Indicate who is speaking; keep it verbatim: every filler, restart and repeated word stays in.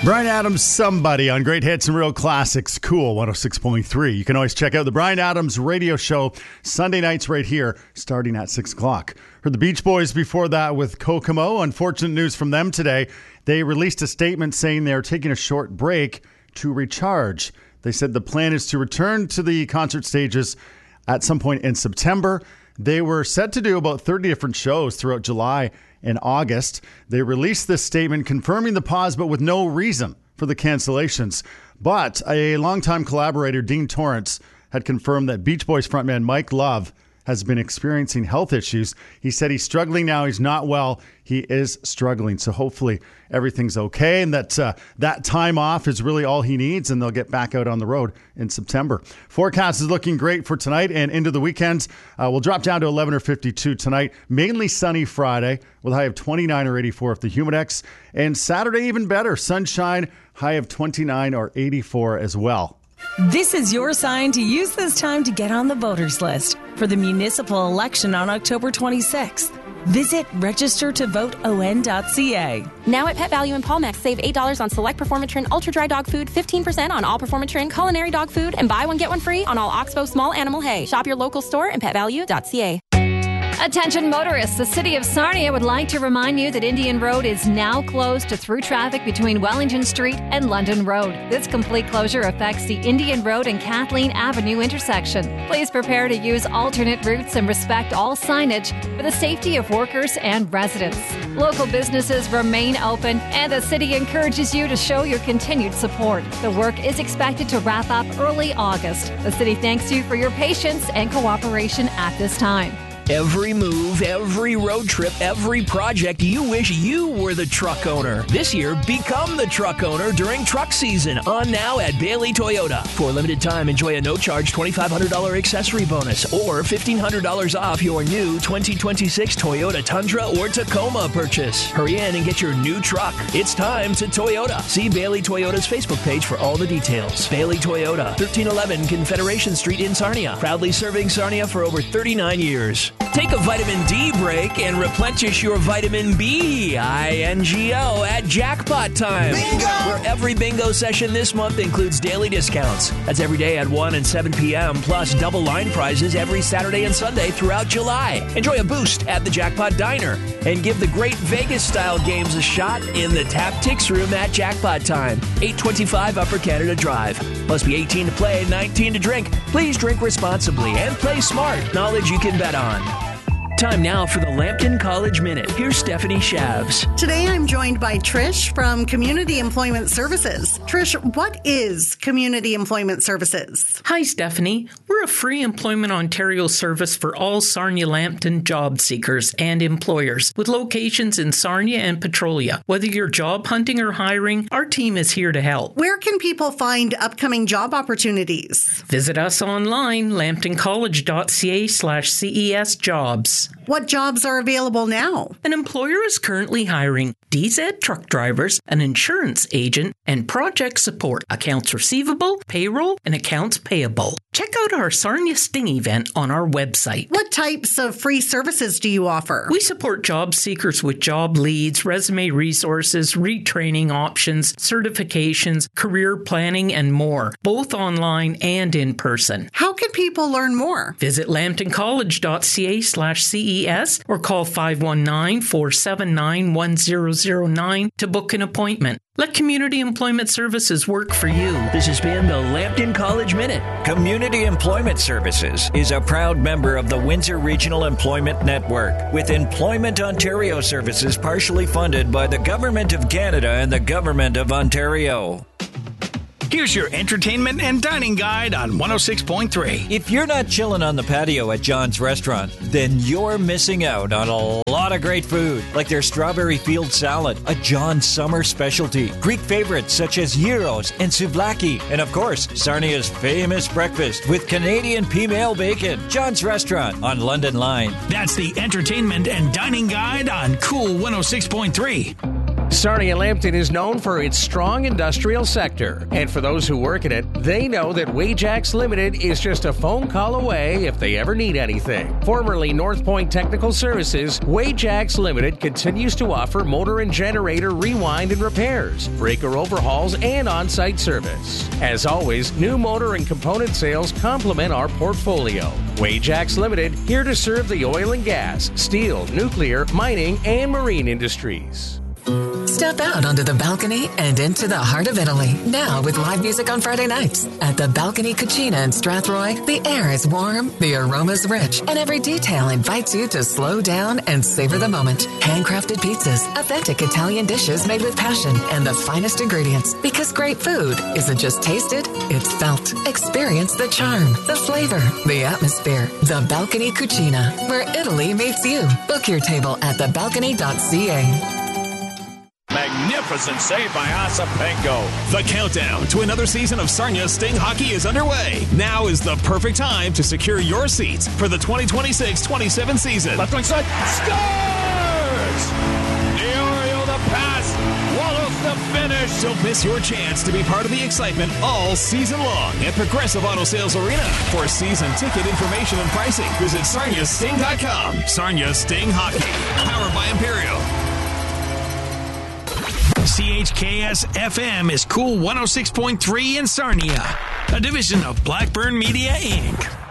Speaker 1: Bryan Adams, Somebody on Great Hits and Real Classics, Cool one oh six point three. You can always check out the Bryan Adams radio show Sunday nights right here, starting at six o'clock. Heard the Beach Boys before that with Kokomo. Unfortunate news from them today. They released a statement saying they're taking a short break to recharge. They said the plan is to return to the concert stages at some point in September. They were set to do about thirty different shows throughout July and August. They released this statement confirming the pause, but with no reason for the cancellations. But a longtime collaborator, Dean Torrance, had confirmed that Beach Boys frontman Mike Love has been experiencing health issues. He said he's struggling now. He's not well. He is struggling. So hopefully everything's okay and that uh, that time off is really all he needs and they'll get back out on the road in September. Forecast is looking great for tonight and into the weekend. Uh, we'll drop down to eleven or fifty-two tonight. Mainly sunny Friday with a high of twenty-nine or eighty-four if the Humidex. And Saturday even better. Sunshine, high of twenty-nine or eighty-four as well.
Speaker 2: This is your sign to use this time to get on the voters list for the municipal election on October twenty-sixth. Visit register to vote o n dot c a.
Speaker 3: Now at Pet Value in Palmex, save eight dollars on select Performatrin Ultra Dry Dog Food, fifteen percent on all Performatrin Culinary Dog Food, and buy one, get one free on all Oxbow Small Animal Hay. Shop your local store and pet value dot c a.
Speaker 4: Attention motorists, the City of Sarnia would like to remind you that Indian Road is now closed to through traffic between Wellington Street and London Road. This complete closure affects the Indian Road and Kathleen Avenue intersection. Please prepare to use alternate routes and respect all signage for the safety of workers and residents. Local businesses remain open, and the city encourages you to show your continued support. The work is expected to wrap up early August. The city thanks you for your patience and cooperation at this time.
Speaker 5: Every move, every road trip, every project, you wish you were the truck owner. This year, become the truck owner during truck season. On now at Bailey Toyota. For a limited time, enjoy a no-charge twenty-five hundred dollars accessory bonus or fifteen hundred dollars off your new twenty twenty-six Toyota Tundra or Tacoma purchase. Hurry in and get your new truck. It's time to Toyota. See Bailey Toyota's Facebook page for all the details. Bailey Toyota, thirteen eleven Confederation Street in Sarnia. Proudly serving Sarnia for over thirty-nine years. Take a vitamin D break and replenish your vitamin B, I N G O, at Jackpot Time. Bingo! Where every bingo session this month includes daily discounts. That's every day at one and seven p.m., plus double line prizes every Saturday and Sunday throughout July. Enjoy a boost at the Jackpot Diner and give the great Vegas-style games a shot in the Tap Tix Room at Jackpot Time, eight twenty-five Upper Canada Drive. Must be eighteen to play, nineteen to drink. Please drink responsibly and play smart. Knowledge you can bet on. Time now for the Lambton College Minute. Here's Stephanie Shavs.
Speaker 6: Today I'm joined by Trish from Community Employment Services. Trish, what is Community Employment Services?
Speaker 7: Hi, Stephanie. We're a free Employment Ontario service for all Sarnia-Lambton job seekers and employers with locations in Sarnia and Petrolia. Whether you're job hunting or hiring, our team is here to help.
Speaker 6: Where can people find upcoming job opportunities?
Speaker 7: Visit us online, lambtoncollege.ca slash CES jobs.
Speaker 6: What jobs are available now?
Speaker 7: An employer is currently hiring D Z truck drivers, an insurance agent, and project support, accounts receivable, payroll, and accounts payable. Check out our Sarnia Sting event on our website.
Speaker 6: What types of free services do you offer?
Speaker 7: We support job seekers with job leads, resume resources, retraining options, certifications, career planning, and more, both online and in person.
Speaker 6: How can people learn more?
Speaker 7: Visit lambtoncollege.ca slash CES or call five one nine, four seven nine, one zero zero nine to book an appointment. Let Community Employment Services work for you.
Speaker 5: This has been the Lambton College Minute.
Speaker 8: Community Employment Services is a proud member of the Windsor Regional Employment Network, with Employment Ontario services partially funded by the Government of Canada and the Government of Ontario.
Speaker 9: Here's your entertainment and dining guide on one oh six point three.
Speaker 8: If you're not chilling on the patio at John's Restaurant, then you're missing out on a lot of great food, like their strawberry field salad, a John's summer specialty, Greek favorites such as gyros and souvlaki, and of course, Sarnia's famous breakfast with Canadian pea-mail bacon. John's Restaurant on London Line.
Speaker 9: That's the entertainment and dining guide on Cool one oh six point three.
Speaker 10: Sarnia Lambton is known for its strong industrial sector, and for those who work in it, they know that Wajax Limited is just a phone call away if they ever need anything. Formerly North Point Technical Services, Wajax Limited continues to offer motor and generator rewind and repairs, breaker overhauls, and on-site service. As always, new motor and component sales complement our portfolio. Wajax Limited, here to serve the oil and gas, steel, nuclear, mining, and marine industries.
Speaker 11: Step out onto the balcony and into the heart of Italy. Now with live music on Friday nights. At the Balcony Cucina in Strathroy, the air is warm, the aroma's rich, and every detail invites you to slow down and savor the moment. Handcrafted pizzas, authentic Italian dishes made with passion, and the finest ingredients. Because great food isn't just tasted, it's felt. Experience the charm, the flavor, the atmosphere. The Balcony Cucina, where Italy meets you. Book your table at the balcony dot c a.
Speaker 12: Magnificent save by Asapenko. The countdown to another season of Sarnia Sting hockey is underway. Now is the perfect time to secure your seats for the twenty twenty-six twenty-seven season. Left wing side, scores! Diorio the pass, Wallace the finish. Don't miss your chance to be part of the excitement all season long at Progressive Auto Sales Arena. For season ticket information and pricing, visit sarnia sting dot com. Sarnia Sting Hockey, powered by Imperial.
Speaker 9: C H K S F M is Cool one oh six point three in Sarnia, a division of Blackburn Media, Incorporated.